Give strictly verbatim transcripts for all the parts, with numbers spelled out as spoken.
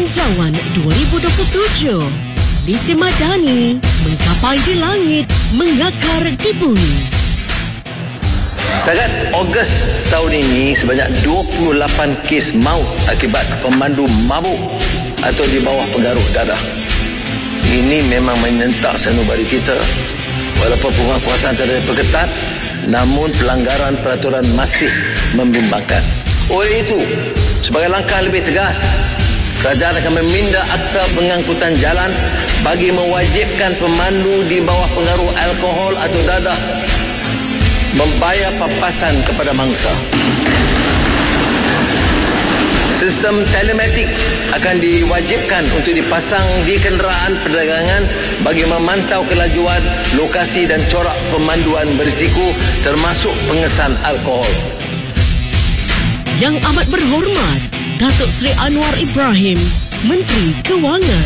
Belanjawan dua ribu dua puluh tujuh. Lise Madani mengkapai di langit, mengakar di bumi. Setakat Ogos tahun ini, sebanyak dua puluh lapan kes maut akibat pemandu mabuk atau di bawah pengaruh dadah. Ini memang menyentak sanubari kita. Walaupun penguasaan terhadap perketat, namun pelanggaran peraturan masih membimbangkan. Oleh itu, sebagai langkah lebih tegas, kerajaan akan meminda Akta Pengangkutan Jalan bagi mewajibkan pemandu di bawah pengaruh alkohol atau dadah membayar papasan kepada mangsa. Sistem telematik akan diwajibkan untuk dipasang di kenderaan perdagangan bagi memantau kelajuan, lokasi dan corak pemanduan berisiko termasuk pengesan alkohol. Yang amat berhormat, Datuk Seri Anwar Ibrahim, Menteri Kewangan.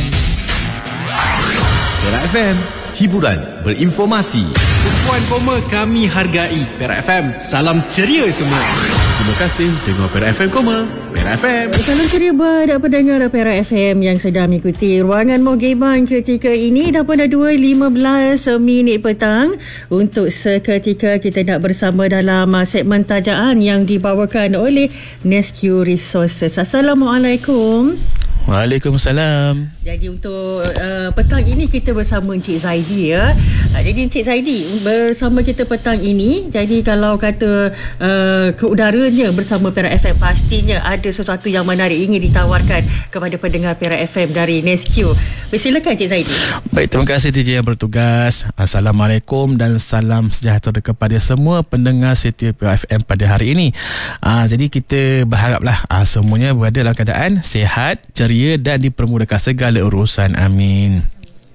Perak F M, hiburan berinformasi. Puan koma kami hargai. Perak F M, salam ceria semua. Terima kasih dengar Perak F M koma. Perak F M. Salam ceria buat pendengar Perak F M yang sedang mengikuti ruangan Mogeban ketika ini. Dah pun dah dua lima belas minit petang. Untuk seketika kita nak bersama dalam segmen tajaan yang dibawakan oleh Nescue Resources. Assalamualaikum. Waalaikumsalam. Jadi untuk uh, petang ini kita bersama Encik Zaidi ya. Uh, jadi Encik Zaidi bersama kita petang ini. Jadi kalau kata uh, ke udaranya bersama Perak F M, pastinya ada sesuatu yang menarik ingin ditawarkan kepada pendengar Perak F M dari Nescue. Silakan Encik Zaidi. Baik, terima kasih D J yang bertugas. Assalamualaikum dan salam sejahtera kepada semua pendengar setia Perak F M pada hari ini. Uh, jadi kita berharaplah uh, semuanya berada dalam keadaan sihat, ceria dan dipermudahkan segala urusan. Amin.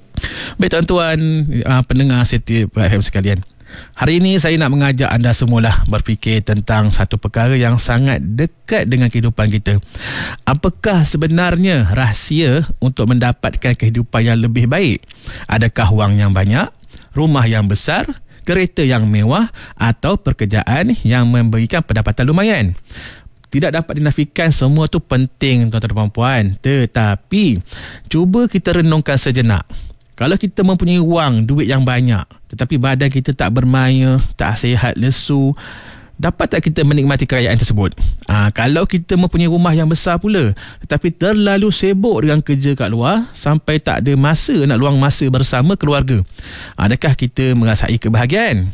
Baik tuan-tuan, uh, pendengar setia F M sekalian, hari ini saya nak mengajak anda semualah berfikir tentang satu perkara yang sangat dekat dengan kehidupan kita. Apakah sebenarnya rahsia untuk mendapatkan kehidupan yang lebih baik? Adakah wang yang banyak, rumah yang besar, kereta yang mewah atau pekerjaan yang memberikan pendapatan lumayan? Tidak dapat dinafikan semua tu penting tuan-tuan dan puan-puan. Tetapi cuba kita renungkan sejenak. Kalau kita mempunyai wang, duit yang banyak, tetapi badan kita tak bermaya, tak sihat, lesu, dapat tak kita menikmati kekayaan tersebut? Aa, kalau kita mempunyai rumah yang besar pula, tetapi terlalu sibuk dengan kerja kat luar sampai tak ada masa nak luang masa bersama keluarga, adakah kita merasai kebahagiaan?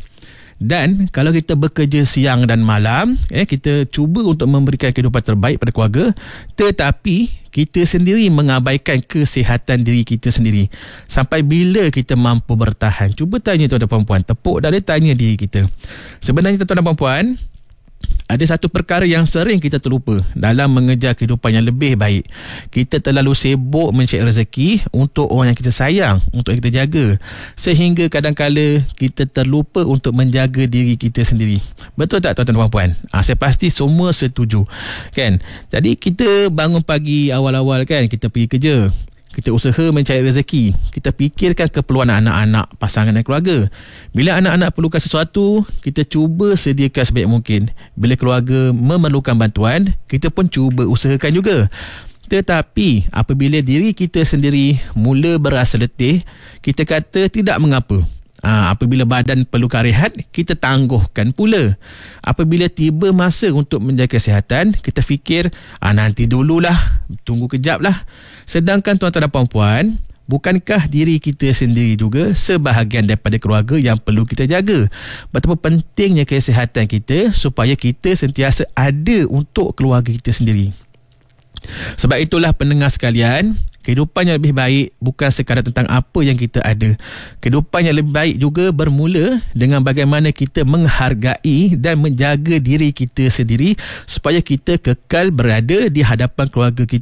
Dan kalau kita bekerja siang dan malam, eh, kita cuba untuk memberikan kehidupan terbaik pada keluarga, tetapi kita sendiri mengabaikan kesihatan diri kita sendiri. Sampai bila kita mampu bertahan? Cuba tanya tuan-tuan dan puan-puan, tepuk dada tanya diri kita. Sebenarnya tuan-tuan dan puan-puan, ada satu perkara yang sering kita terlupa dalam mengejar kehidupan yang lebih baik. Kita terlalu sibuk mencari rezeki untuk orang yang kita sayang, untuk yang kita jaga, sehingga kadang-kala kita terlupa untuk menjaga diri kita sendiri. Betul tak tuan-tuan dan puan-puan? Ha, saya pasti semua setuju, kan? Jadi kita bangun pagi awal-awal, kan, kita pergi kerja, kita usaha mencari rezeki, kita fikirkan keperluan anak-anak, pasangan dan keluarga. Bila anak-anak perlukan sesuatu, kita cuba sediakan sebaik mungkin. Bila keluarga memerlukan bantuan, kita pun cuba usahakan juga. Tetapi apabila diri kita sendiri mula berasa letih, kita kata tidak mengapa. Ha, apabila badan perlukan rehat, kita tangguhkan pula. Apabila tiba masa untuk menjaga kesihatan, kita fikir, ah, nanti dululah, tunggu kejap lah. Sedangkan tuan-tuan dan puan-puan, bukankah diri kita sendiri juga sebahagian daripada keluarga yang perlu kita jaga? Betapa pentingnya kesihatan kita supaya kita sentiasa ada untuk keluarga kita sendiri. Sebab itulah pendengar sekalian, kehidupan yang lebih baik bukan sekadar tentang apa yang kita ada. Kehidupan yang lebih baik juga bermula dengan bagaimana kita menghargai dan menjaga diri kita sendiri supaya kita kekal berada di hadapan keluarga kita